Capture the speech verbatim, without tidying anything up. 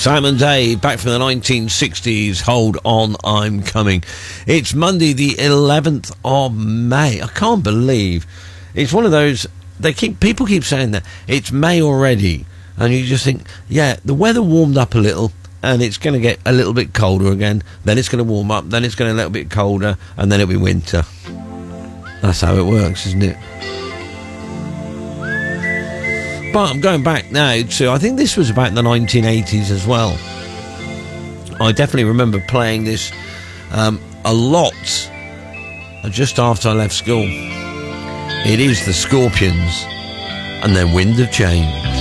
Sam and Dave, back from the nineteen sixties. Hold on, I'm coming. It's Monday the eleventh of May. I can't believe it's one of those. They keep people keep saying that it's May already, and you just think, yeah, the weather warmed up a little, and it's going to get a little bit colder again. Then it's going to warm up. Then it's going to get a little bit colder, and then it'll be winter. That's how it works, isn't it? But I'm going back now to, I think this was about the nineteen eighties as well. I definitely remember playing this um, a lot just after I left school. It is the Scorpions and their Wind of Change.